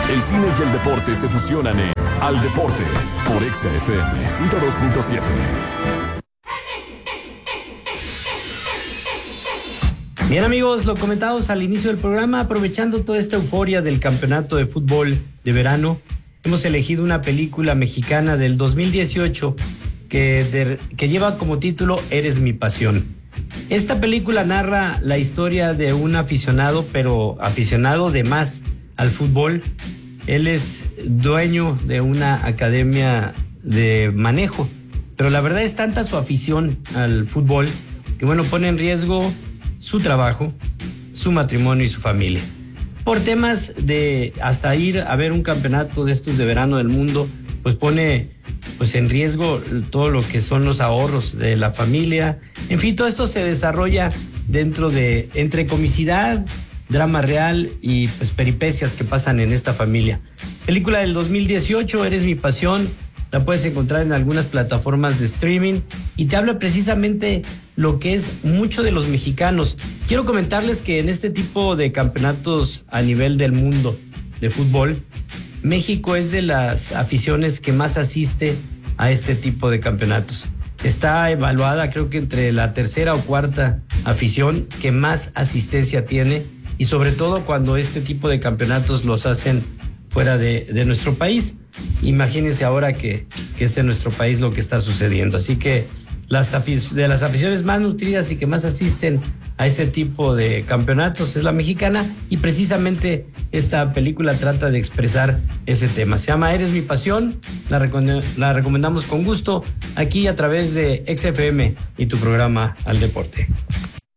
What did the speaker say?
El cine y el deporte se fusionan en Al Deporte por Exa FM 102.7. Bien amigos, lo comentamos al inicio del programa, aprovechando toda esta euforia del campeonato de fútbol de verano, hemos elegido una película mexicana del 2018 que lleva como título Eres mi pasión. Esta película narra la historia de un aficionado, pero aficionado de más al fútbol. Él es dueño de una academia de manejo, pero la verdad es tanta su afición al fútbol que bueno, pone en riesgo su trabajo, su matrimonio y su familia. Por temas de hasta ir a ver un campeonato de estos de verano del mundo, pues pone en riesgo todo lo que son los ahorros de la familia. En fin, todo esto se desarrolla dentro de entre comicidad, drama real y pues peripecias que pasan en esta familia. Película del 2018, Eres mi pasión. La puedes encontrar en algunas plataformas de streaming y te habla precisamente lo que es mucho de los mexicanos. Quiero comentarles que en este tipo de campeonatos a nivel del mundo de fútbol, México es de las aficiones que más asiste a este tipo de campeonatos. Está evaluada creo que entre la tercera o cuarta afición que más asistencia tiene, y sobre todo cuando este tipo de campeonatos los hacen fuera de nuestro país. Imagínense ahora que es en nuestro país lo que está sucediendo. Así que de las aficiones más nutridas y que más asisten a este tipo de campeonatos es la mexicana, y precisamente esta película trata de expresar ese tema. Se llama Eres mi pasión, la recomendamos con gusto aquí a través de XFM y tu programa Al Deporte.